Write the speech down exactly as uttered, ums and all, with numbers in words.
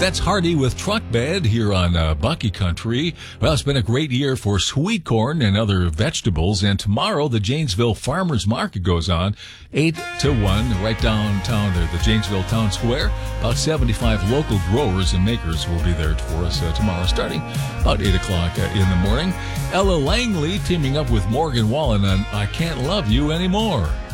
That's Hardy with Truck Bed here on uh, Bucky Country. Well, it's been a great year for sweet corn and other vegetables, and tomorrow the Janesville Farmers Market goes on, eight to one, right downtown there, the Janesville Town Square. About seventy-five local growers and makers will be there for us uh, tomorrow, starting about eight o'clock uh, in the morning. Ella Langley teaming up with Morgan Wallen on I Can't Love You Anymore.